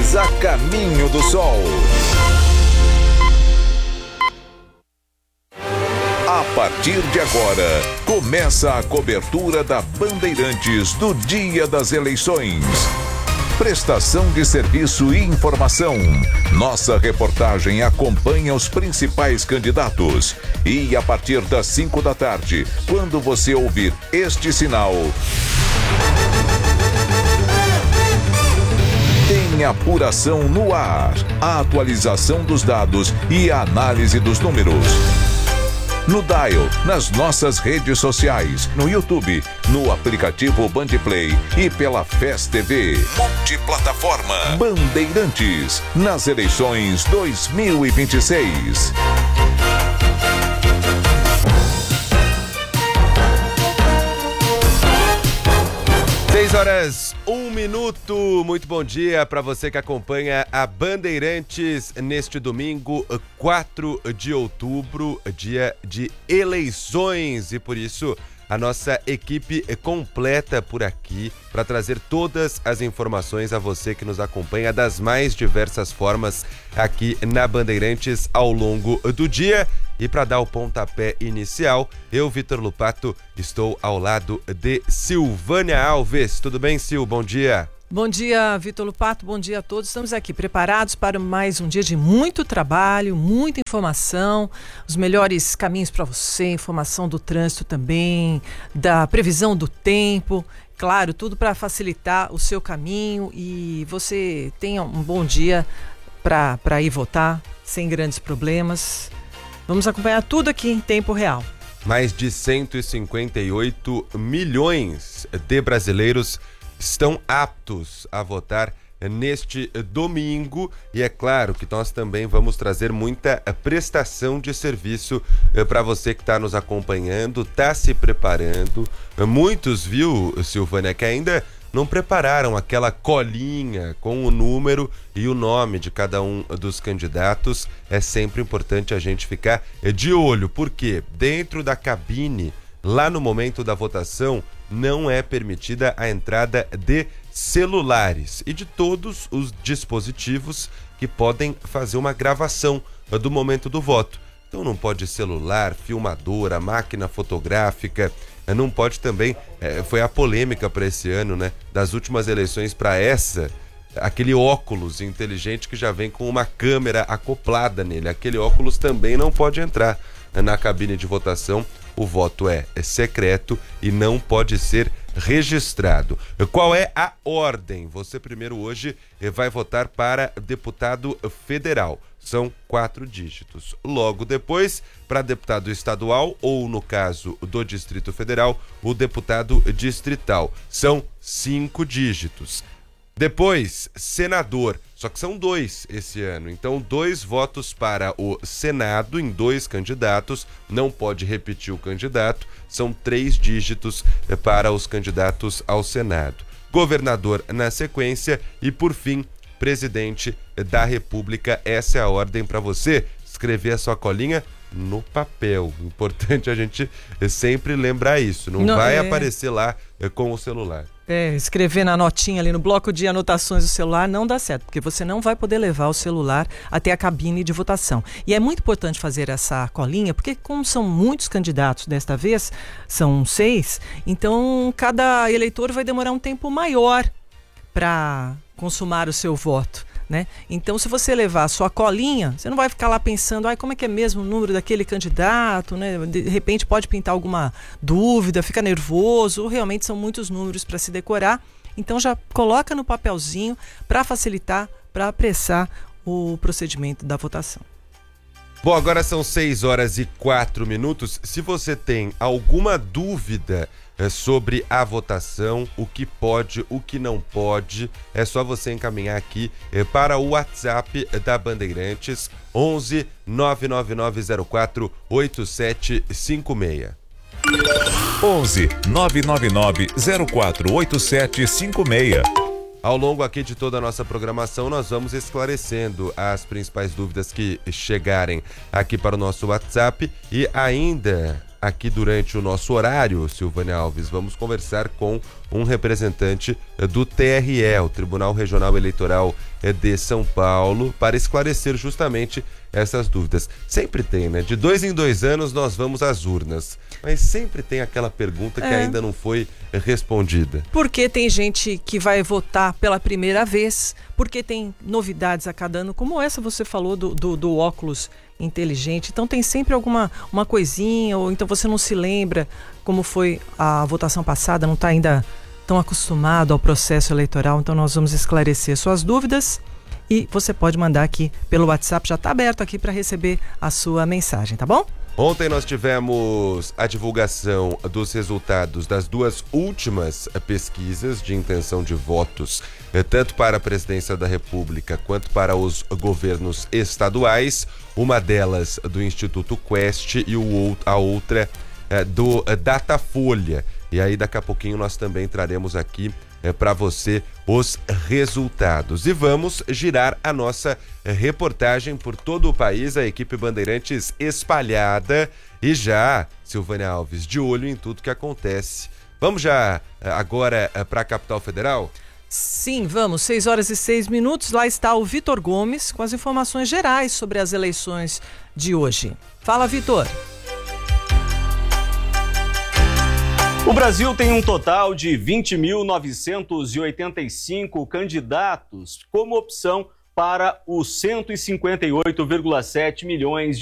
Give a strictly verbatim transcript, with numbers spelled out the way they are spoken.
Bandeirantes a caminho do sol. A partir de agora, começa a cobertura da Bandeirantes do dia das eleições. Prestação de serviço e informação. Nossa reportagem acompanha os principais candidatos. E a partir das cinco da tarde, quando você ouvir este sinal, tem apuração no ar, a atualização dos dados e a análise dos números. No Dial, nas nossas redes sociais, no YouTube, no aplicativo Bandplay e pela F E S T V. Multiplataforma Bandeirantes, nas eleições dois mil e vinte e seis. seis horas, um minuto. Muito bom dia para você que acompanha a Bandeirantes neste domingo, quatro de outubro, dia de eleições. E por isso, a nossa equipe completa por aqui para trazer todas as informações a você que nos acompanha das mais diversas formas aqui na Bandeirantes ao longo do dia. E para dar o pontapé inicial, eu, Vitor Lupato, estou ao lado de Silvânia Alves. Tudo bem, Sil? Bom dia. Bom dia, Vitor Lupato. Bom dia a todos. Estamos aqui preparados para mais um dia de muito trabalho, muita informação, os melhores caminhos para você, informação do trânsito também, da previsão do tempo. Claro, tudo para facilitar o seu caminho e você tenha um bom dia para ir votar sem grandes problemas. Vamos acompanhar tudo aqui em tempo real. Mais de cento e cinquenta e oito milhões de brasileiros estão aptos a votar neste domingo e é claro que nós também vamos trazer muita prestação de serviço para você que está nos acompanhando, está se preparando. Muitos, viu, Silvânia, que ainda não prepararam aquela colinha com o número e o nome de cada um dos candidatos. É sempre importante a gente ficar de olho, porque dentro da cabine, lá no momento da votação, não é permitida a entrada de celulares e de todos os dispositivos que podem fazer uma gravação do momento do voto. Então não pode celular, filmadora, máquina fotográfica, não pode também, é, foi a polêmica para esse ano, né, das últimas eleições para essa, aquele óculos inteligente que já vem com uma câmera acoplada nele, aquele óculos também não pode entrar na cabine de votação. O voto é secreto e não pode ser registrado. Qual é a ordem? Você primeiro hoje vai votar para deputado federal. São quatro dígitos. Logo depois, para deputado estadual ou, no caso do Distrito Federal, o deputado distrital. São cinco dígitos. Depois, senador, só que são dois esse ano, então dois votos para o Senado em dois candidatos, não pode repetir o candidato, são três dígitos para os candidatos ao Senado. Governador na sequência e, por fim, presidente da República. Essa é a ordem para você escrever a sua colinha no papel. Importante a gente sempre lembrar isso, não, não vai é... aparecer lá com o celular. É, escrever na notinha ali no bloco de anotações do celular não dá certo, porque você não vai poder levar o celular até a cabine de votação. E é muito importante fazer essa colinha, porque como são muitos candidatos desta vez, são seis, então cada eleitor vai demorar um tempo maior para consumar o seu voto, né? Então, se você levar a sua colinha, você não vai ficar lá pensando, ai, como é que é mesmo o número daquele candidato, né? De repente pode pintar alguma dúvida, fica nervoso, ou realmente são muitos números para se decorar. Então, já coloca no papelzinho para facilitar, para apressar o procedimento da votação. Bom, agora são seis horas e quatro minutos. Se você tem alguma dúvida é, sobre a votação, o que pode, o que não pode, é só você encaminhar aqui é, para o WhatsApp da Bandeirantes, onze nove nove nove zero quatro oito sete cinco seis. onze nove nove nove zero quatro oito sete cinco seis. Ao longo aqui de toda a nossa programação, nós vamos esclarecendo as principais dúvidas que chegarem aqui para o nosso WhatsApp e ainda aqui durante o nosso horário, Silvânia Alves, vamos conversar com um representante do T R E, o Tribunal Regional Eleitoral de São Paulo, para esclarecer justamente essas dúvidas. Sempre tem, né? De dois em dois anos nós vamos às urnas, mas sempre tem aquela pergunta que É. ainda não foi respondida. Porque tem gente que vai votar pela primeira vez, porque tem novidades a cada ano, como essa você falou do, do, do óculos inteligente. Então tem sempre alguma uma coisinha, ou então você não se lembra como foi a votação passada, não está ainda tão acostumado ao processo eleitoral. Então nós vamos esclarecer suas dúvidas e você pode mandar aqui pelo WhatsApp, já está aberto aqui para receber a sua mensagem, tá bom? Ontem nós tivemos a divulgação dos resultados das duas últimas pesquisas de intenção de votos, tanto para a presidência da República quanto para os governos estaduais. Uma delas do Instituto Quest e o, a outra é, do Datafolha. E aí daqui a pouquinho nós também traremos aqui é, para você os resultados. E vamos girar a nossa é, reportagem por todo o país, a equipe Bandeirantes espalhada e já, Silvânia Alves, de olho em tudo que acontece. Vamos já agora é, para a capital federal? Sim, vamos. seis horas e seis minutos. Lá está o Vitor Gomes com as informações gerais sobre as eleições de hoje. Fala, Vitor. O Brasil tem um total de vinte mil novecentos e oitenta e cinco candidatos como opção para os cento e cinquenta e oito vírgula sete milhões de